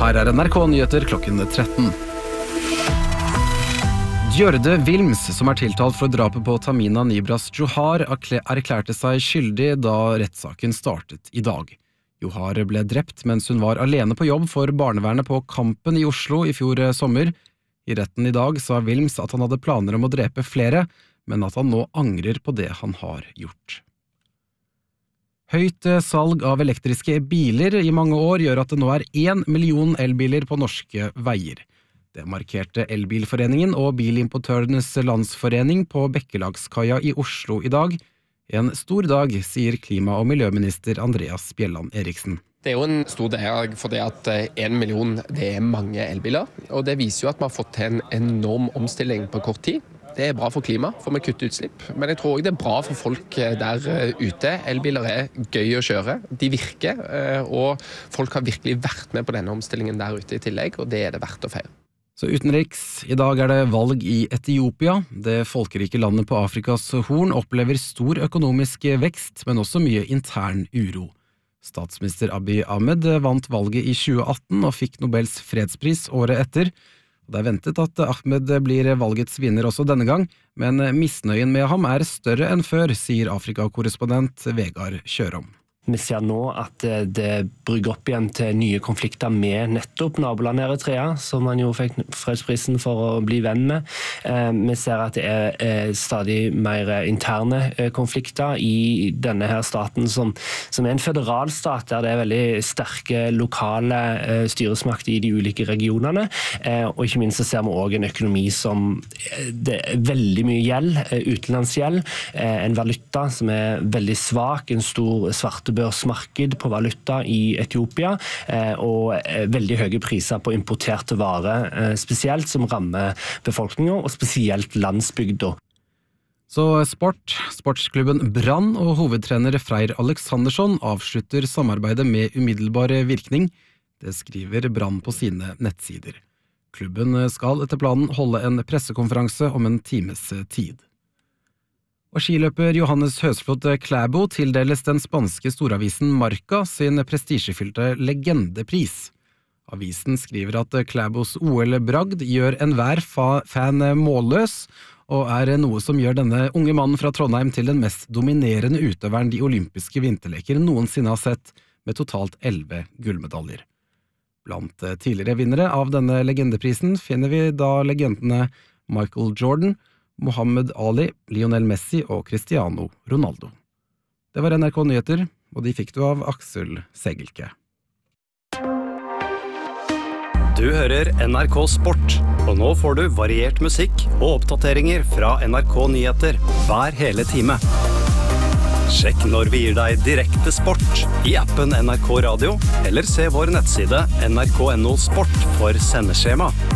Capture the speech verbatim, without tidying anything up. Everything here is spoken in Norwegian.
Her er N R K-nyheter klokken tretten. Gjørde Wilms, som er tiltalt for drapet på Tamina Nibras Johar, erklærte seg skyldig da rettssaken startet i dag. Johar ble drept mens hun var alene på jobb for barnevernet på Kampen i Oslo i fjor sommer. I retten i dag sa Wilms at han hadde planer om å drepe flere, men at han nå angrer på det han har gjort. Høyt salg av elektriske biler i mange år gjør at det nå er en million elbiler på norske veier. Det markerte Elbilforeningen og Bilimportørenes Landsforening på Bekkelagskaia i Oslo i dag. En stor dag, sier klima- og miljøminister Andreas Bjelland Eriksen. Det er jo en stor dag fordi at en million det er mange elbiler, og det viser jo at vi har fått til en enorm omstilling på kort tid. Det er bra for klima, for vi kutter utslipp, men jeg tror også det er bra for folk der ute. Elbiler er gøy å kjøre, de virker, og folk har virkelig vært med på denne omstillingen der ute i tillegg, og det er det verdt å feire. Så utenriks, i dag er det valg i Etiopia. Det folkerike landet på Afrikas Horn opplever stor økonomisk vekst, men også mye intern uro. Statsminister Abiy Ahmed vant valget i tjue atten og fikk Nobels fredspris året etter. Det er ventet at Ahmed blir valgets vinner også denne gang, men misnøyen med ham er større enn før, sier Afrika-korrespondent Vegard Kjørom. Vi ser nå at det brygger opp igjen til nye konflikter med nettopp nabolandet Eritrea, som man jo fikk fredsprisen for å bli venn med. Vi ser at det er stadig mer interne konflikter i denne her staten, som, som er en føderalstat, der det er veldig sterke lokale styresmakter i de ulike regionene. Og ikke minst så ser vi også en økonomi som det er veldig mye gjeld, utenlandsgjeld, en valuta som er veldig svak, en stor svarte børsmarked på valuta i Etiopia, og veldig høye priser på importerte varer, spesielt som rammer befolkningen, og spesielt landsbygda. Så sport. Sportsklubben Brann og hovedtrener Freyr Alexandersson avslutter samarbeidet med umiddelbar virkning. Det skriver Brann på sine nettsider. Klubben skal etter planen holde en pressekonferanse om en times tid. Og skiløper Johannes Høsflot Klæbo tildeles den spanske storavisen Marca sin prestisjefylte legendepris. Avisen skriver at Klæbos O L-bragd gjør enhver fan målløs, og er noe som gjør denne unge mannen fra Trondheim til den mest dominerende utøveren de olympiske vinterleker noensinne har sett, med totalt elleve gullmedaljer. Blant tidligere vinnere av denne legendeprisen finner vi da legendene Michael Jordan, Muhammad Ali, Lionel Messi og Cristiano Ronaldo. Det var N R K-nyheter, og de fikk du av Aksel Segelke. Du hører N R K Sport, og nå får du variert musikk og oppdateringer fra N R K-nyheter hver hele time. Sjekk når vi gir deg direkte sport i appen N R K Radio, eller se vår nettside N R K punktum N O Sport for sendeskjema.